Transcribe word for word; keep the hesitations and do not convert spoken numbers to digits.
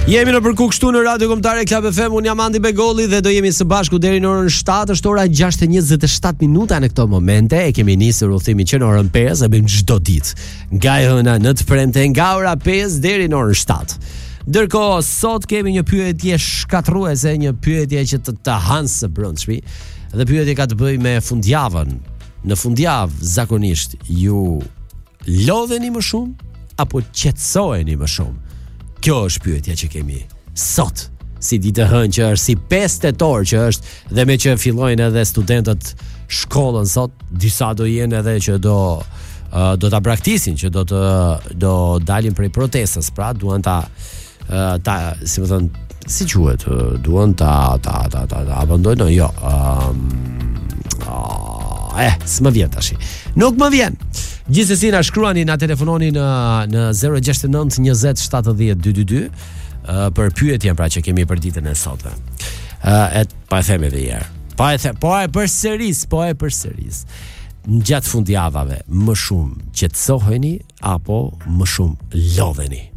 Jemi në përkuk shtu në Radio Kombëtare Club F M. Unë jam Andi Begolli dhe do jemi së bashku deri në orën shtatë. Është ora gjashtë e njëzet e shtatë minuta në këto momente. E kemi nisur udhëtimin që në orën pesë e bëjmë çdo ditë. Nga e hëna në të premte, nga ora pesë deri në orën shtatë. Ndërkohë sot kemi një pyetje shkatruese, një pyetje që të të hanë së brendshmi. Dhe pyetja ka të bëjë me fundjavën. Në fundjavë zakonisht ju lodheni më shumë apo qetësoheni më shumë? Kjo është pyetja që kemi sot, si ditë hënë që është, si pesë tetor që është, dhe me që fillojnë edhe studentët shkollën sot, disa do jenë edhe që do uh, do ta braktisin, që do të do dalin prej protestës, pra duan ta uh, ta, si më thon, si quhet, uh, duan ta ta ta ta, ta abandonojnë, jo. Um, uh, eh, s'më vjen tash. Nuk më vjen. Gjithsesi na shkruani, na telefononi në në zero gjasht nënt njëzet shtatëdhjetë dytydy uh, për pyetjen pra që kemi për ditën e sotme. Uh, et pa e them edhe një herë. Pa e them, po e përsëris, po e përsëris. Gjatë fundjavave më shumë qetësoheni apo më shumë lodheni?